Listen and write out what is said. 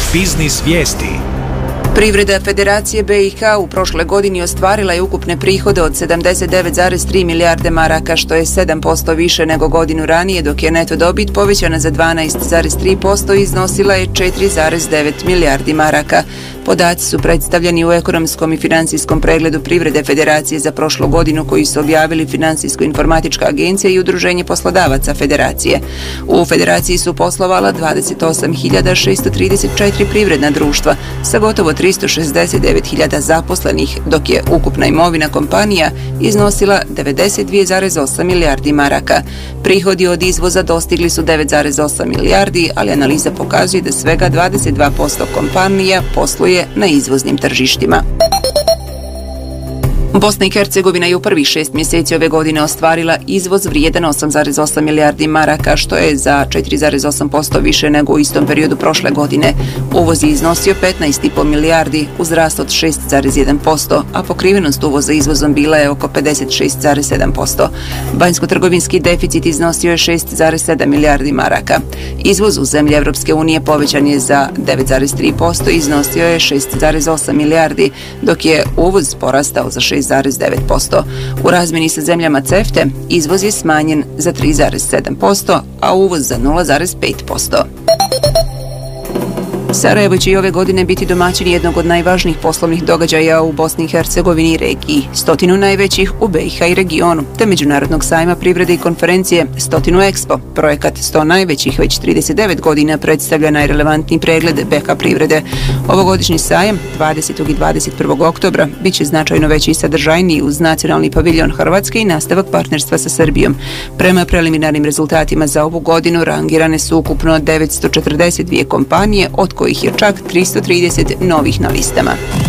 Biznis vijesti. Privreda Federacije BiH u prošle godini ostvarila je ukupne prihode od 79,3 milijarde maraka, što je 7% više nego godinu ranije, dok je neto dobit povećana za 12,3% i iznosila je 4,9 milijardi maraka. Podaci su predstavljeni u ekonomskom i financijskom pregledu privrede Federacije za prošlu godinu koji su objavili Financijsko-informatička agencija i Udruženje poslodavaca Federacije. U Federaciji su poslovala 28.634 privredna društva sa gotovo 369.000 zaposlenih, dok je ukupna imovina kompanija iznosila 92,8 milijardi maraka. Prihodi od izvoza dostigli su 9,8 milijardi, ali analiza pokazuje da svega 22% kompanija posluje na izvoznim tržištima. Bosna i Hercegovina je u prvih 6 mjeseci ove godine ostvarila izvoz vrijedan 8,8 milijardi maraka, što je za 4,8% više nego u istom periodu prošle godine. Uvoz je iznosio 15,5 milijardi uz rast od 6,1%, a pokrivenost uvoza izvozom bila je oko 56,7%. Vanjsko-trgovinski deficit iznosio je 6,7 milijardi maraka. Izvoz u zemlje Evropske unije povećan je za 9,3% i iznosio je 6,8 milijardi, dok je uvoz porastao za 6,9%. U razmjeni sa zemljama CEFTA izvoz je smanjen za 3,7%, a uvoz za 0,5%. Sarajevo će i ove godine biti domaćin jednog od najvažnijih poslovnih događaja u Bosni i Hercegovini i regiji, 100 najvećih u BiH i regionu, te međunarodnog sajma privrede i konferencije 100 Expo. Projekat 100 najvećih već 39 godina predstavlja najrelevantniji pregled BiH privrede. Ovogodišnji sajam 20. i 21. oktobra bit će značajno veći i sadržajniji uz nacionalni paviljon Hrvatske i nastavak partnerstva sa Srbijom. Prema preliminarnim rezultatima za ovu godinu rangirane su ukupno 942 kompanije, od kojih je čak 330 novih na listama.